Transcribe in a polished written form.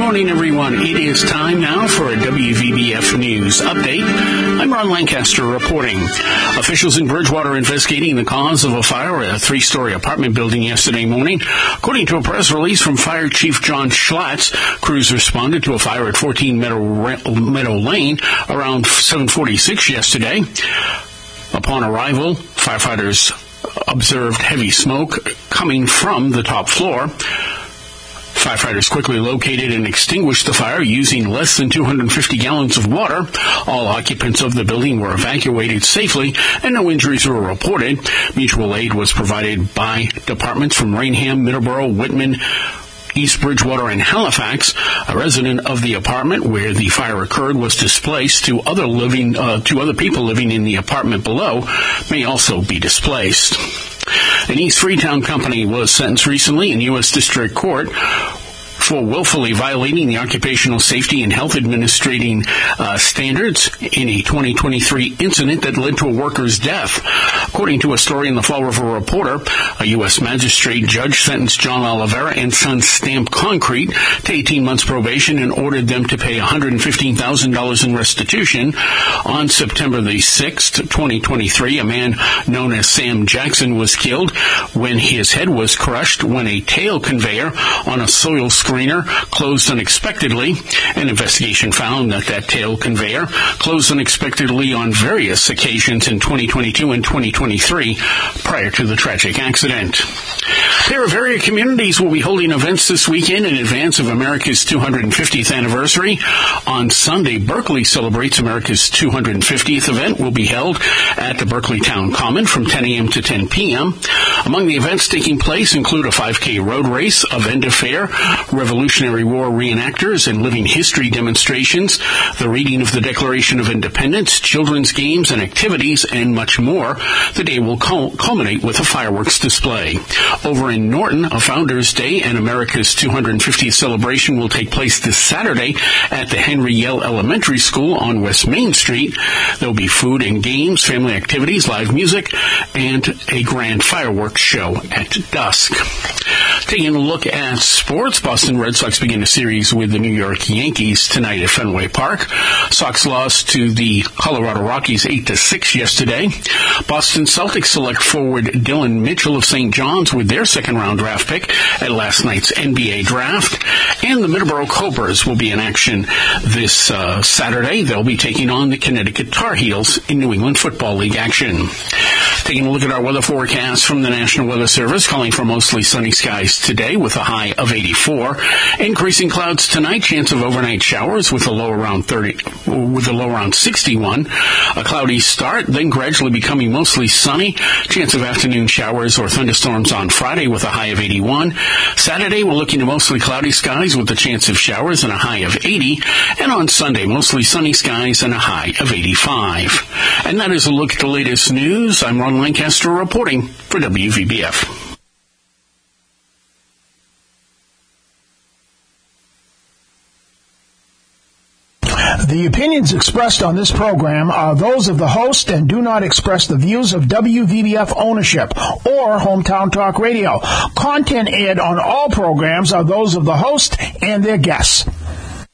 morning, everyone. It is time now for a WVBF News update. I'm Ron Lancaster reporting. Officials in Bridgewater are investigating the cause of a fire at a 3-story apartment building yesterday morning. According to a press release from Fire Chief John Schlatt, crews responded to a fire at 14 Meadow Lane around 7:46 yesterday. Upon arrival, firefighters observed heavy smoke coming from the top floor. Firefighters quickly located and extinguished the fire using less than 250 gallons of water. All occupants of the building were evacuated safely, and no injuries were reported. Mutual aid was provided by departments from Rainham, Middleborough, Whitman, East Bridgewater, and Halifax. A resident of the apartment where the fire occurred was displaced. Two other people living in the apartment below may also be displaced. An East Freetown company was sentenced recently in U.S. District Court for willfully violating the Occupational Safety and Health Administrating standards in a 2023 incident that led to a worker's death. According to a story in the Fall River Reporter, a U.S. magistrate judge sentenced John Oliveira and Sons Stamp Concrete to 18 months probation and ordered them to pay $115,000 in restitution. On September the 6th, 2023, a man known as Sam Jackson was killed when his head was crushed when a tail conveyor on a soil screener closed unexpectedly. An investigation found that tail conveyor closed unexpectedly on various occasions in 2022 and 2023 prior to the tragic accident. There are various communities will be holding events this weekend in advance of America's 250th anniversary. On Sunday, Berkeley celebrates America's 250th event will be held at the Berkeley Town Common from 10 a.m. to 10 p.m. Among the events taking place include a 5K road race, a vendor fair, Revolutionary War reenactors and living history demonstrations, the reading of the Declaration of Independence, children's games and activities, and much more. The day will culminate with a fireworks display. Over in Norton, a Founders Day and America's 250th celebration will take place this Saturday at the Henry Yell Elementary School on West Main Street. There will be food and games, family activities, live music, and a grand fireworks show at dusk. Taking a look at sports, Boston Red Sox begin a series with the New York Yankees tonight at Fenway Park. Sox lost to the Colorado Rockies 8-6 yesterday. Boston Celtics select forward Dylan Mitchell of St. John's with their second-round draft pick at last night's NBA draft. And the Middleborough Cobras will be in action this Saturday. They'll be taking on the Connecticut Tar Heels in New England Football League action. Taking a look at our weather forecast from the National Weather Service, calling for mostly sunny skies today with a high of 84. Increasing clouds tonight, chance of overnight showers with a low around 61. A cloudy start, then gradually becoming mostly sunny. Chance of afternoon showers or thunderstorms on Friday with a high of 81. Saturday, we're looking at mostly cloudy skies with a chance of showers and a high of 80. And on Sunday, mostly sunny skies and a high of 85. And that is a look at the latest news. I'm Ron Lancaster reporting for WVBF. The opinions expressed on this program are those of the host and do not express the views of WVBF ownership or Hometown Talk Radio. Content aired on all programs are those of the host and their guests.